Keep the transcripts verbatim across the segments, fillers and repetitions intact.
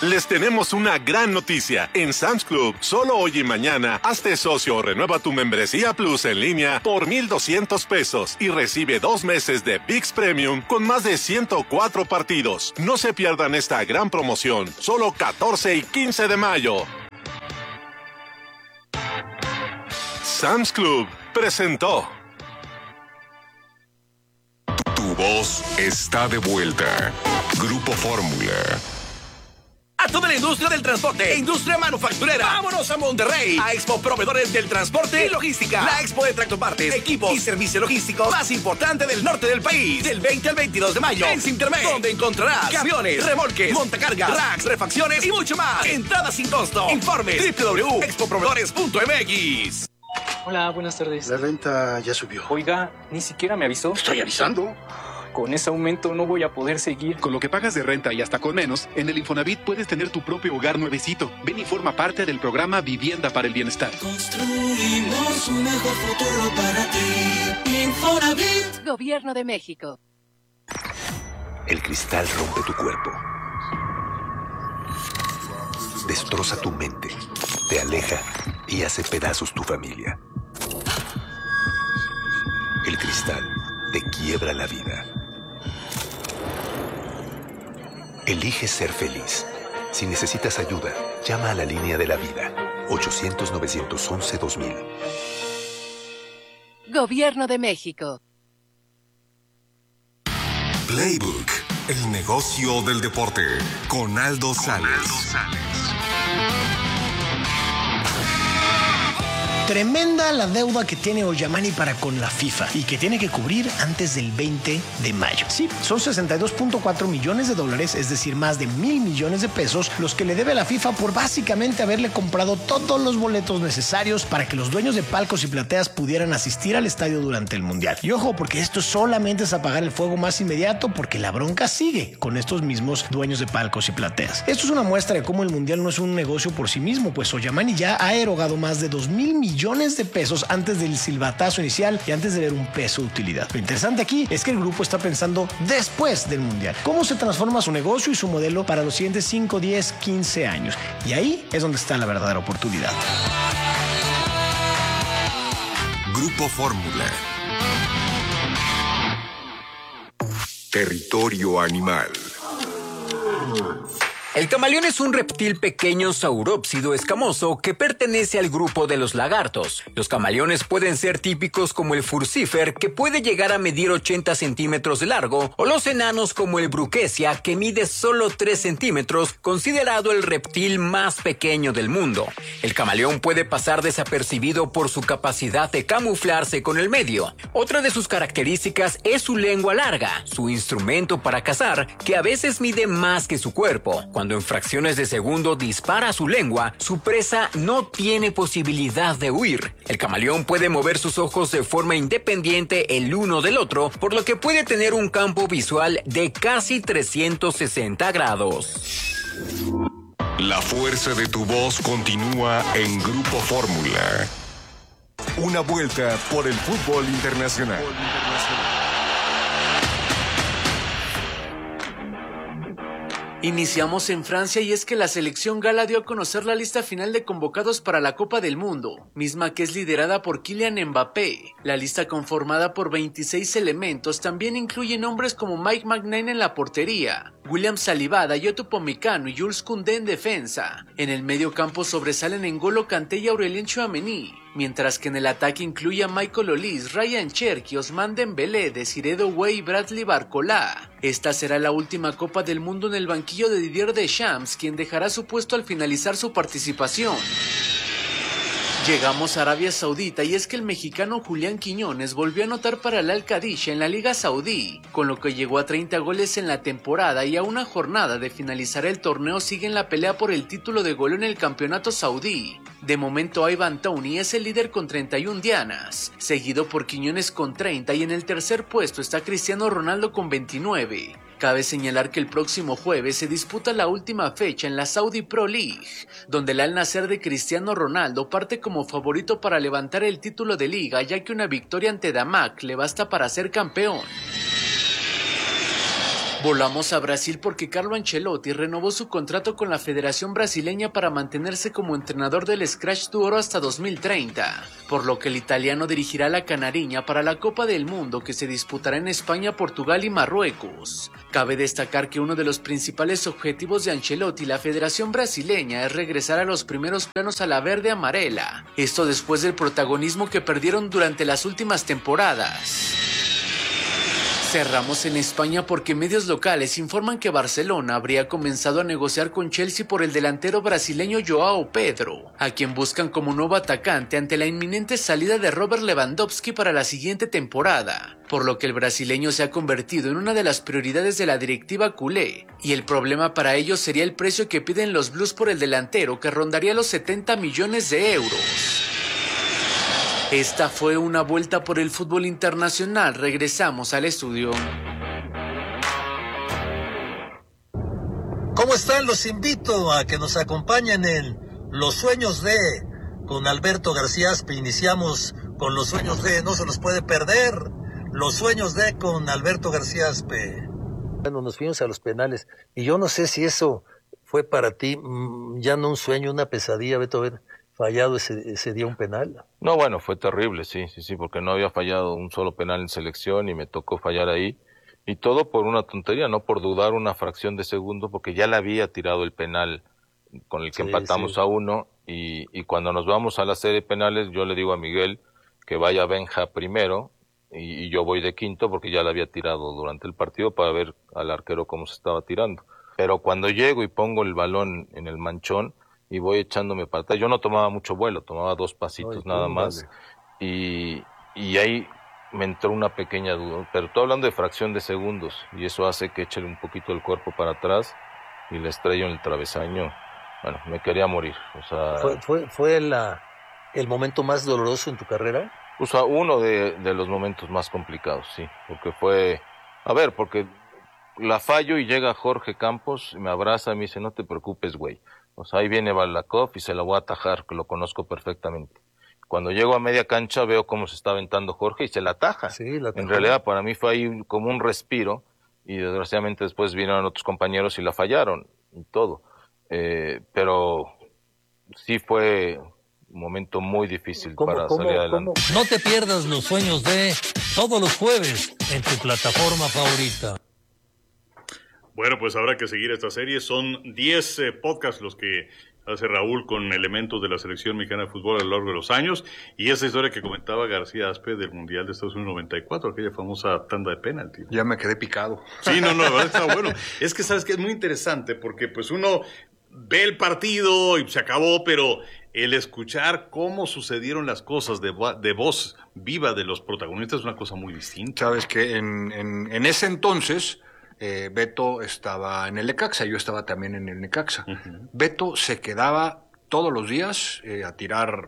Les tenemos una gran noticia. En Sam's Club, solo hoy y mañana, hazte socio o renueva tu membresía Plus en línea por mil doscientos pesos y recibe dos meses de ViX Premium con más de ciento cuatro partidos. No se pierdan esta gran promoción, solo catorce y quince de mayo. Sam's Club presentó. Tu voz está de vuelta. Grupo Fórmula. A toda la industria del transporte e industria manufacturera. ¡Vámonos a Monterrey! A Expo Proveedores del Transporte y Logística. La expo de tractopartes, equipos y servicio logístico más importante del norte del país. Del veinte al veintidós de mayo en Cintermed, donde encontrarás camiones, remolques, montacargas, racks, refacciones y mucho más. Entrada sin costo. Informe doble u doble u doble u punto expo proveedores punto m x. Hola, buenas tardes. La renta ya subió. Oiga, ni siquiera me avisó. Estoy avisando. Con ese aumento no voy a poder seguir. Con lo que pagas de renta y hasta con menos, en el Infonavit puedes tener tu propio hogar nuevecito. Ven y forma parte del programa Vivienda para el Bienestar. Construimos un mejor futuro para ti. Infonavit. Gobierno de México. El cristal rompe tu cuerpo. Destroza tu mente. Te aleja y hace pedazos tu familia. El cristal te quiebra la vida. Elige ser feliz. Si necesitas ayuda, llama a la línea de la vida. ochocientos, novecientos once, dos mil. Gobierno de México. Playbook, el negocio del deporte, con Aldo Sales. Tremenda la deuda que tiene Oyamani para con la FIFA y que tiene que cubrir antes del veinte de mayo. Sí, son sesenta y dos punto cuatro millones de dólares, es decir, más de mil millones de pesos, los que le debe la FIFA por básicamente haberle comprado todos los boletos necesarios para que los dueños de palcos y plateas pudieran asistir al estadio durante el Mundial. Y ojo, porque esto solamente es apagar el fuego más inmediato, porque la bronca sigue con estos mismos dueños de palcos y plateas. Esto es una muestra de cómo el Mundial no es un negocio por sí mismo, pues Oyamani ya ha erogado más de dos mil millones millones de pesos antes del silbatazo inicial y antes de ver un peso de utilidad. Lo interesante aquí es que el grupo está pensando después del Mundial. ¿Cómo se transforma su negocio y su modelo para los siguientes cinco, diez, quince años? Y ahí es donde está la verdadera oportunidad. Grupo Fórmula. Territorio animal. El camaleón es un reptil pequeño saurópsido escamoso que pertenece al grupo de los lagartos. Los camaleones pueden ser típicos como el furcifer, que puede llegar a medir ochenta centímetros de largo, o los enanos como el bruquesia, que mide solo tres centímetros, considerado el reptil más pequeño del mundo. El camaleón puede pasar desapercibido por su capacidad de camuflarse con el medio. Otra de sus características es su lengua larga, su instrumento para cazar, que a veces mide más que su cuerpo. Cuando en fracciones de segundo dispara su lengua, su presa no tiene posibilidad de huir. El camaleón puede mover sus ojos de forma independiente el uno del otro, por lo que puede tener un campo visual de casi trescientos sesenta grados. La fuerza de tu voz continúa en Grupo Fórmula. Una vuelta por el fútbol internacional. Iniciamos en Francia y es que la selección gala dio a conocer la lista final de convocados para la Copa del Mundo, misma que es liderada por Kylian Mbappé. La lista, conformada por veintiséis elementos, también incluye nombres como Mike Maignan en la portería, William Saliba, Dayot Upamecano y Jules Koundé en defensa. En el medio campo sobresalen N'Golo Kanté y Aurélien Tchouaméni, mientras que en el ataque incluye a Michael Olise, Ryan Cherki, Ousmane Dembélé, Desiré Doué y Bradley Barcola. Esta será la última Copa del Mundo en el banquillo de Didier Deschamps, quien dejará su puesto al finalizar su participación. Llegamos a Arabia Saudita y es que el mexicano Julián Quiñones volvió a anotar para el Al-Qadisha en la Liga Saudí, con lo que llegó a treinta goles en la temporada y a una jornada de finalizar el torneo sigue en la pelea por el título de goleo en el campeonato saudí. De momento Ivan Toney es el líder con treinta y una dianas, seguido por Quiñones con treinta y en el tercer puesto está Cristiano Ronaldo con veintinueve. Cabe señalar que el próximo jueves se disputa la última fecha en la Saudi Pro League, donde el Al Nassr de Cristiano Ronaldo parte como favorito para levantar el título de liga, ya que una victoria ante Damac le basta para ser campeón. Volamos a Brasil porque Carlo Ancelotti renovó su contrato con la Federación Brasileña para mantenerse como entrenador del Scratch du Oro hasta dos mil treinta, por lo que el italiano dirigirá la Canariña para la Copa del Mundo que se disputará en España, Portugal y Marruecos. Cabe destacar que uno de los principales objetivos de Ancelotti y la Federación Brasileña es regresar a los primeros planos a la verde amarela, esto después del protagonismo que perdieron durante las últimas temporadas. Cerramos en España porque medios locales informan que Barcelona habría comenzado a negociar con Chelsea por el delantero brasileño Joao Pedro, a quien buscan como nuevo atacante ante la inminente salida de Robert Lewandowski para la siguiente temporada, por lo que el brasileño se ha convertido en una de las prioridades de la directiva culé, y el problema para ellos sería el precio que piden los Blues por el delantero, que rondaría los setenta millones de euros. Esta fue una vuelta por el fútbol internacional. Regresamos al estudio. ¿Cómo están? Los invito a que nos acompañen en Los Sueños de, con Alberto García Aspe. Iniciamos con Los Sueños de, no se los puede perder. Los Sueños de con Alberto García Aspe. Bueno, nos fuimos a los penales. Y yo no sé si eso fue para ti ya no un sueño, una pesadilla, Beto, ver fallado ese, ese día un penal. No, bueno, fue terrible, sí, sí, sí, porque no había fallado un solo penal en selección y me tocó fallar ahí. Y todo por una tontería, no por dudar una fracción de segundo, porque ya le había tirado el penal con el que sí, empatamos sí. a uno. Y, y cuando nos vamos a la serie de penales, yo le digo a Miguel que vaya Benja primero y, y yo voy de quinto porque ya le había tirado durante el partido para ver al arquero cómo se estaba tirando. Pero cuando llego y pongo el balón en el manchón, y voy echándome para atrás. Yo no tomaba mucho vuelo, tomaba dos pasitos Ay, nada más. Y, y ahí me entró una pequeña duda. Pero estoy hablando de fracción de segundos. Y eso hace que eche un poquito el cuerpo para atrás y le estrello en el travesaño. Bueno, me quería morir. O sea, ¿Fue, fue, fue la, el momento más doloroso en tu carrera? O sea, uno de, de los momentos más complicados, sí. Porque fue... A ver, porque la fallo y llega Jorge Campos, me abraza y me dice, no te preocupes, güey. O sea, ahí viene Balakov y se la voy a atajar, que lo conozco perfectamente. Cuando llego a media cancha veo cómo se está aventando Jorge y se la ataja. Sí, la en realidad para mí fue ahí como un respiro y desgraciadamente después vinieron otros compañeros y la fallaron y todo. Eh, pero sí fue un momento muy difícil para ¿cómo, salir adelante. ¿cómo? No te pierdas Los Sueños de todos los jueves en tu plataforma favorita. Bueno, pues habrá que seguir esta serie. Son diez eh, podcasts los que hace Raúl con elementos de la selección mexicana de fútbol a lo largo de los años. Y esa historia que comentaba García Aspe del Mundial de Estados Unidos noventa y cuatro, aquella famosa tanda de penalti. Ya me quedé picado. Sí, no, no, la verdad está bueno. Es que sabes que es muy interesante porque pues uno ve el partido y se acabó, pero el escuchar cómo sucedieron las cosas de, de voz viva de los protagonistas es una cosa muy distinta. Sabes que en, en, en ese entonces... Eh, Beto estaba en el Necaxa, yo estaba también en el Necaxa. Uh-huh. Beto se quedaba todos los días eh, a tirar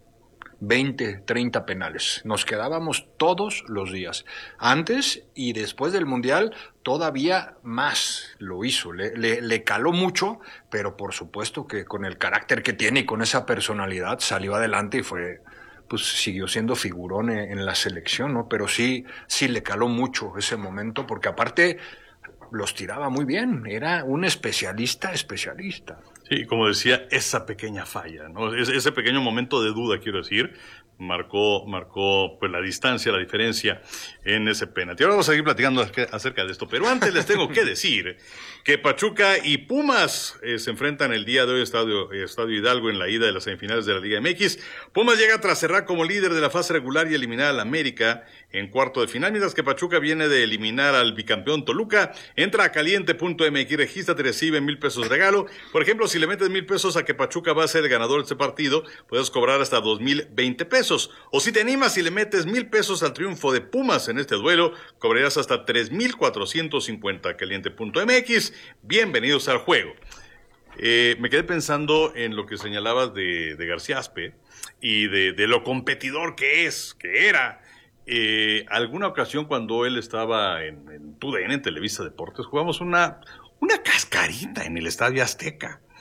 veinte, treinta penales. Nos quedábamos todos los días. Antes y después del Mundial todavía más lo hizo. Le, le, le caló mucho, pero por supuesto que con el carácter que tiene y con esa personalidad salió adelante y fue... pues siguió siendo figurón en, en la selección, ¿no? Pero sí, sí le caló mucho ese momento, porque aparte los tiraba muy bien, era un especialista, especialista. Sí, como decía, esa pequeña falla, ¿no? Ese, ese pequeño momento de duda, quiero decir, marcó, marcó pues la distancia, la diferencia en ese penalti. Ahora vamos a seguir platicando acerca de esto, pero antes les tengo que decir que Pachuca y Pumas eh, se enfrentan el día de hoy Estadio, Estadio Hidalgo en la ida de las semifinales de la Liga M X. Pumas llega tras cerrar como líder de la fase regular y eliminar al América en cuarto de final, mientras que Pachuca viene de eliminar al bicampeón Toluca. Entra a caliente punto m x, regístrate, recibe mil pesos de regalo. Por ejemplo, si le metes mil pesos a que Pachuca va a ser el ganador de este partido, puedes cobrar hasta dos mil veinte pesos. O si te animas y le metes mil pesos al triunfo de Pumas en este duelo, cobrarás hasta tres mil cuatrocientos cincuenta. caliente punto m x, bienvenidos al juego. Eh, me quedé pensando en lo que señalabas de, de García Aspe y de, de lo competidor que es, que era. Eh, alguna ocasión cuando él estaba en, en TUDN, en Televisa Deportes, jugamos una, una cascarita en el Estadio Azteca.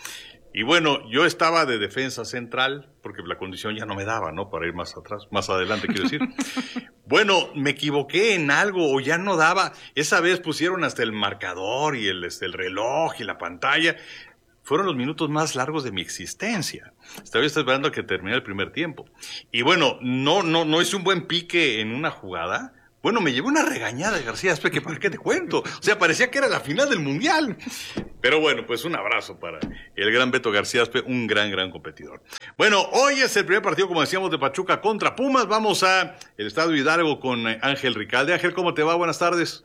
Y bueno, yo estaba de defensa central, porque la condición ya no me daba, ¿no? Para ir más atrás, más adelante, quiero decir. Bueno, me equivoqué en algo, o ya no daba. Esa vez pusieron hasta el marcador y el, este, el reloj y la pantalla. Fueron los minutos más largos de mi existencia. Estaba esperando a que terminara el primer tiempo. Y bueno, no, no, no hice un buen pique en una jugada. Bueno, me llevó una regañada de García Aspe, que para qué te cuento. O sea, parecía que era la final del Mundial. Pero bueno, pues un abrazo para el gran Beto García Aspe, un gran, gran competidor. Bueno, hoy es el primer partido, como decíamos, de Pachuca contra Pumas. Vamos a el Estadio Hidalgo con Ángel Ricalde. Ángel, ¿cómo te va? Buenas tardes.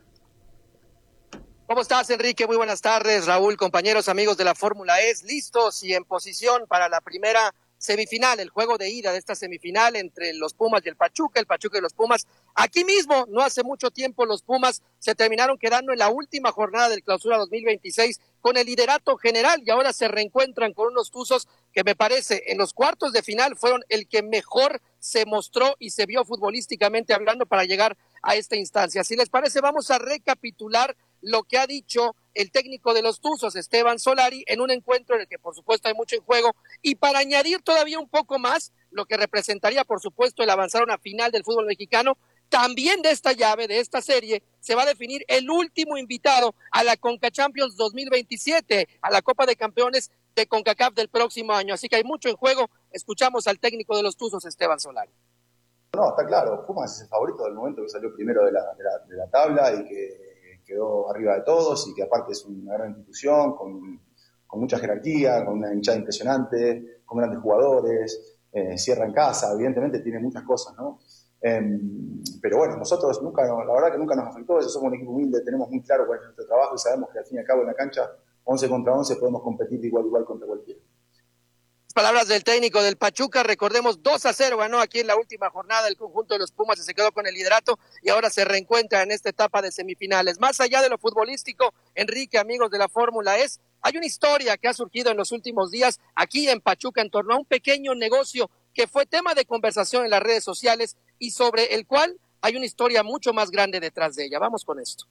¿Cómo estás, Enrique? Muy buenas tardes, Raúl, compañeros, amigos de la Fórmula E, listos y en posición para la primera semifinal, el juego de ida de esta semifinal entre los Pumas y el Pachuca, el Pachuca y los Pumas. Aquí mismo, no hace mucho tiempo, los Pumas se terminaron quedando en la última jornada del Clausura dos mil veintiséis con el liderato general y ahora se reencuentran con unos Tuzos que me parece en los cuartos de final fueron el que mejor se mostró y se vio futbolísticamente hablando para llegar a esta instancia. Si les parece, vamos a recapitular lo que ha dicho el técnico de los Tuzos, Esteban Solari, en un encuentro en el que por supuesto hay mucho en juego, y para añadir todavía un poco más, lo que representaría por supuesto el avanzar a una final del fútbol mexicano, también de esta llave, de esta serie, se va a definir el último invitado a la Conca Champions dos mil veintisiete, a la Copa de Campeones de CONCACAF del próximo año, así que hay mucho en juego. Escuchamos al técnico de los Tuzos, Esteban Solari. No, está claro, Pumas es el favorito del momento que salió primero de la, de la, de la tabla y que quedó arriba de todos y que aparte es una gran institución con, con mucha jerarquía, con una hinchada impresionante, con grandes jugadores, eh, cierra en casa, evidentemente tiene muchas cosas, ¿no? Eh, pero bueno, nosotros nunca, la verdad que nunca nos afectó eso, somos un equipo humilde, tenemos muy claro cuál es nuestro trabajo y sabemos que al fin y al cabo en la cancha, once contra once, podemos competir igual igual contra cualquiera. Palabras del técnico del Pachuca, recordemos dos a cero ganó aquí en la última jornada el conjunto de los Pumas y se quedó con el liderato y ahora se reencuentra en esta etapa de semifinales. Más allá de lo futbolístico, Enrique, amigos de la Fórmula E, hay una historia que ha surgido en los últimos días aquí en Pachuca en torno a un pequeño negocio que fue tema de conversación en las redes sociales y sobre el cual hay una historia mucho más grande detrás de ella. Vamos con esto.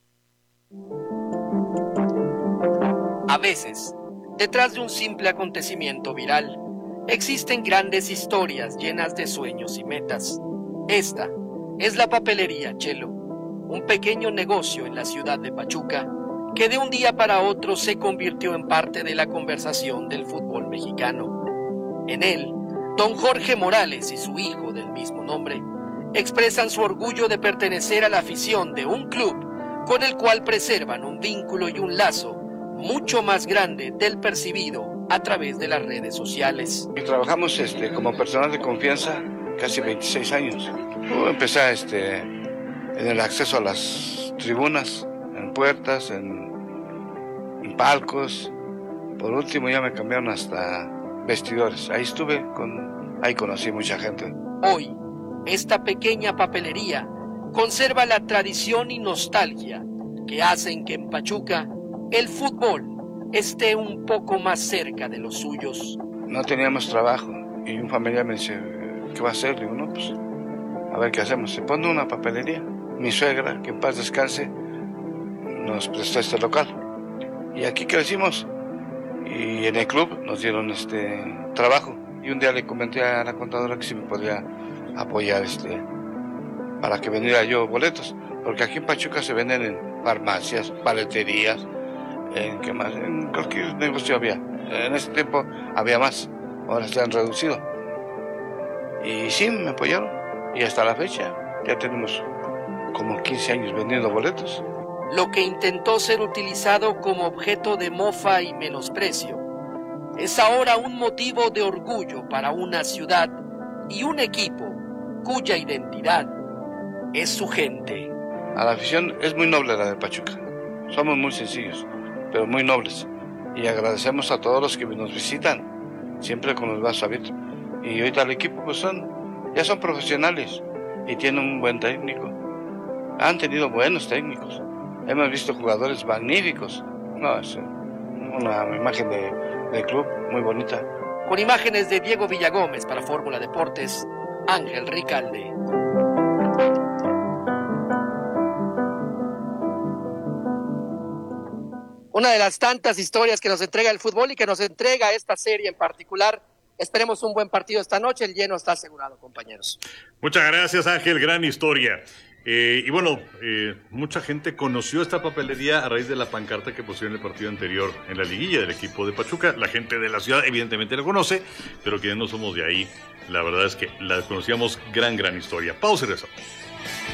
A veces, detrás de un simple acontecimiento viral, existen grandes historias llenas de sueños y metas. Esta es la papelería Chelo, un pequeño negocio en la ciudad de Pachuca que de un día para otro se convirtió en parte de la conversación del fútbol mexicano. En él, don Jorge Morales y su hijo del mismo nombre expresan su orgullo de pertenecer a la afición de un club con el cual preservan un vínculo y un lazo mucho más grande del percibido a través de las redes sociales. Y trabajamos este, como personal de confianza casi veintiséis años. Yo empecé este, en el acceso a las tribunas, en puertas, en, en palcos. Por último ya me cambiaron hasta vestidores. Ahí estuve, con, ahí conocí mucha gente. Hoy, esta pequeña papelería conserva la tradición y nostalgia que hacen que en Pachuca el fútbol esté un poco más cerca de los suyos. No teníamos trabajo y un familiar me dice, ¿qué va a hacer? Digo, no, pues, a ver qué hacemos. Se pone una papelería. Mi suegra, que en paz descanse, nos prestó este local. Y aquí crecimos. Y en el club nos dieron este trabajo. Y un día le comenté a la contadora que si me podía apoyar este para que vendiera yo boletos. Porque aquí en Pachuca se venden en farmacias, paleterías, en qué más, en cualquier negocio había. En ese tiempo había más, ahora se han reducido. Y sí, me apoyaron. Y hasta la fecha ya tenemos como quince años vendiendo boletos. Lo que intentó ser utilizado como objeto de mofa y menosprecio es ahora un motivo de orgullo para una ciudad y un equipo cuya identidad es su gente. A la afición es muy noble la de Pachuca. Somos muy sencillos, pero muy nobles. Y agradecemos a todos los que nos visitan, siempre con los brazos abiertos. Y ahorita el equipo pues son, ya son profesionales y tienen un buen técnico. Han tenido buenos técnicos. Hemos visto jugadores magníficos. No, es una imagen de, de club muy bonita. Con imágenes de Diego Villagómez para Fórmula Deportes, Ángel Ricalde. una de las tantas historias que nos entrega el fútbol y que nos entrega esta serie en particular. Esperemos un buen partido esta noche, el lleno está asegurado, compañeros. Muchas gracias, Ángel, gran historia. Eh, y bueno, eh, mucha gente conoció esta papelería a raíz de la pancarta que pusieron en el partido anterior en la liguilla del equipo de Pachuca. La gente de la ciudad evidentemente la conoce, pero quienes no somos de ahí, la verdad es que la conocíamos. Gran, gran historia. Pausa y regresamos.